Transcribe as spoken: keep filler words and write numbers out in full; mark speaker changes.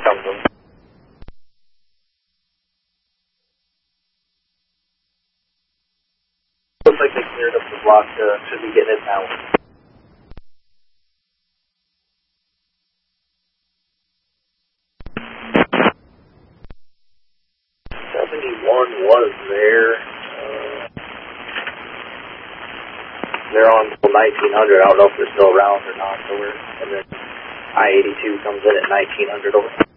Speaker 1: comes in. Looks like they cleared up the block, uh, should be getting it now. seventy-one was there. Uh, they're on nineteen hundred. I don't know if they're still around or not. So we're, and then I eighty-two comes in at nineteen hundred over.